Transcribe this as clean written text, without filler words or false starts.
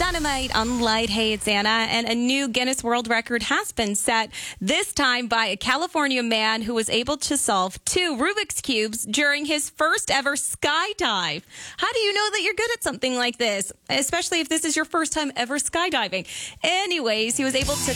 Dynamite on Light. Hey, it's Anna. And a new Guinness World Record has been set, this time by a California man who was able to solve 2 Rubik's Cubes during his first ever skydive. How do you know that you're good at something like this? Especially if this is your first time ever skydiving. Anyways, he was able to